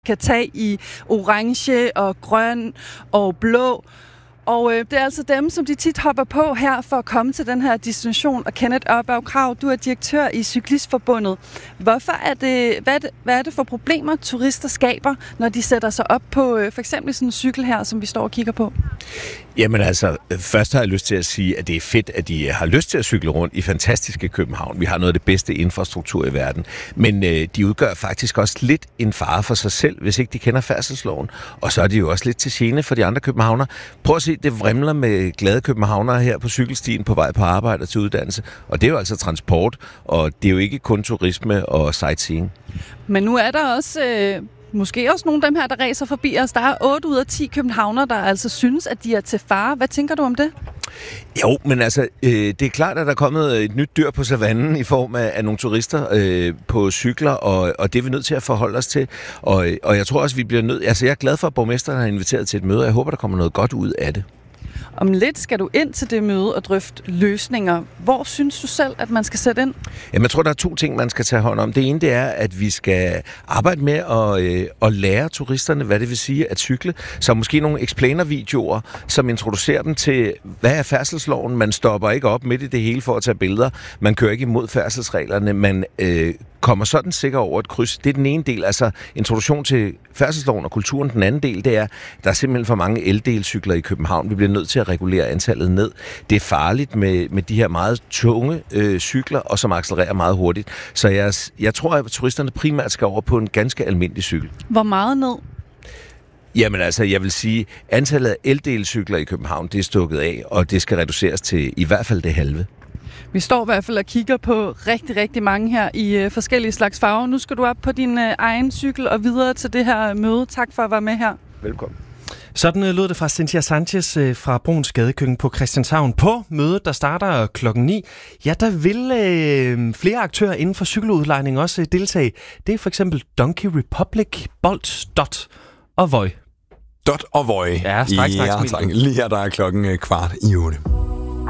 kan tage i orange og grøn og blå. Og det er altså dem, som de tit hopper på her for at komme til den her destination. Og Kenneth Ørberg Krag, du er direktør i Cyklistforbundet. Hvorfor er det, hvad er det for problemer, turister skaber, når de sætter sig op på for eksempel sådan en cykel her, som vi står og kigger på? Jamen altså, først har jeg lyst til at sige, at det er fedt, at de har lyst til at cykle rundt i fantastiske København. Vi har noget af det bedste infrastruktur i verden. Men de udgør faktisk også lidt en fare for sig selv, hvis ikke de kender færdselsloven. Og så er de jo også lidt til gene for de andre københavnere. Prøv at se, det vrimler med glade københavnere her på cykelstien på vej på arbejde og til uddannelse. Og det er jo altså transport, og det er jo ikke kun turisme og sightseeing. Men nu er der også... Måske også nogle af dem her, der ræser forbi os. Der er 8 ud af 10 københavnere, der altså synes, at de er til fare. Hvad tænker du om det? Jo, men altså, det er klart, at der er kommet et nyt dyr på savannen i form af nogle turister på cykler, og det er vi nødt til at forholde os til. Og jeg tror også, vi bliver nødt... Altså, jeg er glad for, at borgmesteren har inviteret til et møde, og jeg håber, der kommer noget godt ud af det. Om lidt skal du ind til det møde og drøfte løsninger. Hvor synes du selv, at man skal sætte ind? Jamen, jeg tror, der er 2 ting, man skal tage hånd om. Det ene, det er, at vi skal arbejde med at lære turisterne, hvad det vil sige at cykle. Så måske nogle explainer-videoer, som introducerer dem til, hvad er færdselsloven? Man stopper ikke op midt i det hele for at tage billeder. Man kører ikke imod færdselsreglerne. Man kommer sådan sikker over et kryds. Det er den ene del, altså introduktion til færdselsloven og kulturen. Den anden del, det er, der er simpelthen for mange eldelcykler i København. Vi bliver nødt til at regulere antallet ned. Det er farligt med de her meget tunge cykler, og som accelererer meget hurtigt. Så jeg tror, at turisterne primært skal over på en ganske almindelig cykel. Hvor meget ned? Jamen altså, jeg vil sige, antallet af eldelcykler i København, det er stukket af, og det skal reduceres til i hvert fald det halve. Vi står i hvert fald og kigger på rigtig, rigtig mange her i forskellige slags farver. Nu skal du op på din egen cykel og videre til det her møde. Tak for at være med her. Velkommen. Sådan lød det fra Cynthia Sanchez fra Bruuns Gadekøkken på Christianshavn. På mødet, der starter 9:00, ja, der vil flere aktører inden for cykeludlejning også deltage. Det er for eksempel Donkey Republic, Bolt, Dot og Voi. Dot og Voi. Ja, straks. Lige her, der er 7:15.